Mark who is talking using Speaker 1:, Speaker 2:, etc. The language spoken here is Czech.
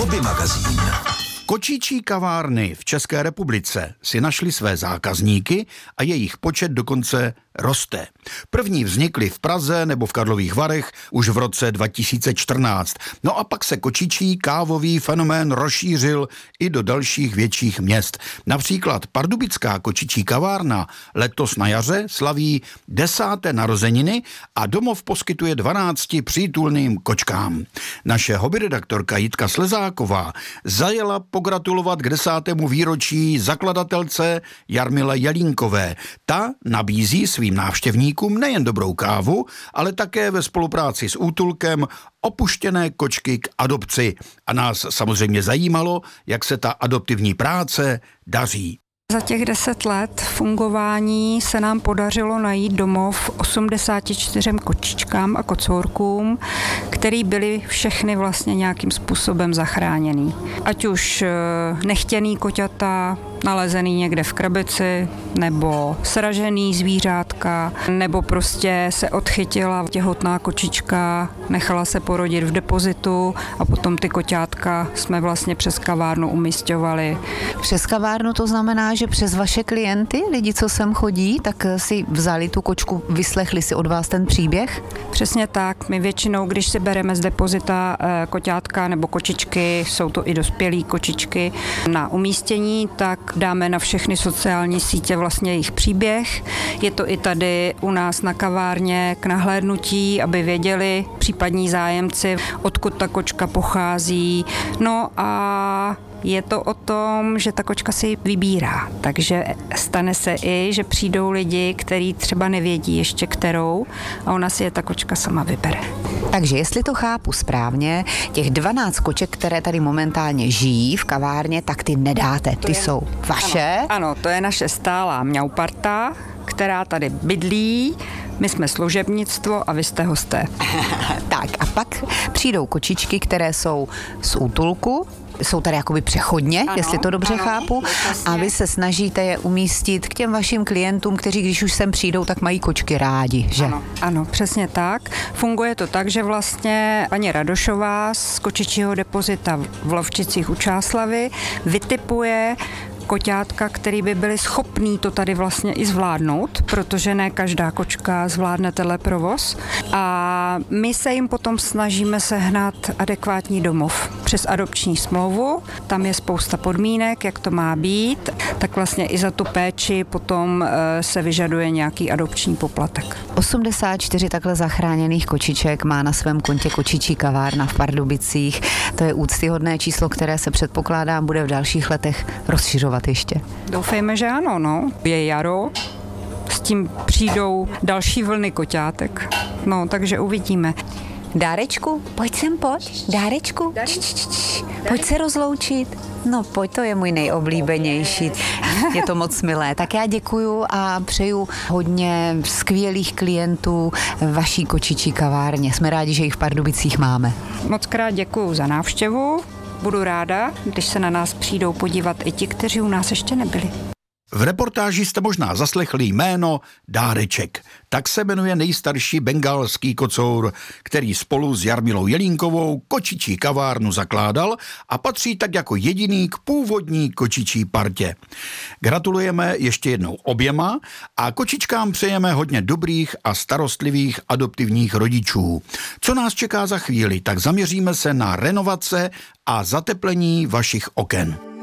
Speaker 1: Hobby magazín.
Speaker 2: Kočičí kavárny v České republice si našly své zákazníky a jejich počet dokonce roste. První vznikly v Praze nebo v Karlových Varech už v roce 2014. No a pak se kočičí kávový fenomén rozšířil i do dalších větších měst. Například pardubická kočičí kavárna letos na jaře slaví 10. narozeniny a domov poskytuje 12 přítulným kočkám. Naše hobbyredaktorka Jitka Slezáková zajela pogratulovat k 10. výročí zakladatelce Jarmile Jelínkové. Ta nabízí svým návštěvníkům nejen dobrou kávu, ale také ve spolupráci s útulkem opuštěné kočky k adopci. A nás samozřejmě zajímalo, jak se ta adoptivní práce daří.
Speaker 3: Za těch 10 let fungování se nám podařilo najít domov 84 kočičkám a kocourkům, který byli všechny vlastně nějakým způsobem zachráněný. Ať už nechtěný koťata, nalezený někde v krabici, nebo sražený zvířátka, nebo prostě se odchytila těhotná kočička, nechala se porodit v depozitu a potom ty koťátka jsme vlastně přes kavárnu umisťovali.
Speaker 4: Přes kavárnu to znamená, že přes vaše klienty, lidi, co sem chodí, tak si vzali tu kočku, vyslechli si od vás ten příběh?
Speaker 3: Přesně tak. My většinou, když si bereme z depozita koťátka nebo kočičky, jsou to i dospělí kočičky, na umístění, tak dáme na všechny sociální sítě vlastně jejich příběh. Je to i tady u nás na kavárně k nahlédnutí, aby věděli případní zájemci, odkud ta kočka pochází. No a je to o tom, že ta kočka si vybírá, takže stane se i, že přijdou lidi, kteří třeba nevědí ještě kterou a ona si je ta kočka sama vybere.
Speaker 4: Takže jestli to chápu správně, těch 12 koček, které tady momentálně žijí v kavárně, tak ty nedáte, ty jsou vaše?
Speaker 3: Ano, to je naše stálá mňauparta, která tady bydlí, my jsme služebnictvo a vy jste hosté.
Speaker 4: Tak a pak přijdou kočičky, které jsou z útulku, jsou tady jakoby přechodně, ano, jestli to dobře chápu, a vy se snažíte je umístit k těm vašim klientům, kteří když už sem přijdou, tak mají kočky rádi, že?
Speaker 3: Ano, přesně tak. Funguje to tak, že vlastně paní Radošová z kočičího depozita v Lovčicích u Čáslavy vytipuje koťátka, který by byli schopní to tady vlastně i zvládnout, protože ne každá kočka zvládne tenhle provoz. A my se jim potom snažíme sehnat adekvátní domov přes adopční smlouvu. Tam je spousta podmínek, jak to má být, tak vlastně i za tu péči potom se vyžaduje nějaký adopční poplatek.
Speaker 4: 84 takhle zachráněných kočiček má na svém kontě kočičí kavárna v Pardubicích. To je úctyhodné číslo, které se předpokládám bude v dalších letech rozšiřovat ještě.
Speaker 3: Doufejme, že ano, no. Je jaro, s tím přijdou další vlny koťátek. No, takže uvidíme.
Speaker 4: Dárečku, pojď sem, pojď. Dárečku, pojď se rozloučit. No pojď, to je můj nejoblíbenější. Je to moc milé. Tak já děkuju a přeju hodně skvělých klientů vaší kočičí kavárně. Jsme rádi, že jich v Pardubicích máme.
Speaker 3: Moc krát děkuju za návštěvu. Budu ráda, když se na nás přijdou podívat i ti, kteří u nás ještě nebyli.
Speaker 2: V reportáži jste možná zaslechli jméno Dáreček. Tak se jmenuje nejstarší bengálský kocour, který spolu s Jarmilou Jelínkovou kočičí kavárnu zakládal a patří tak jako jediný k původní kočičí partě. Gratulujeme ještě jednou oběma a kočičkám přejeme hodně dobrých a starostlivých adoptivních rodičů. Co nás čeká za chvíli, tak zaměříme se na renovace a zateplení vašich oken.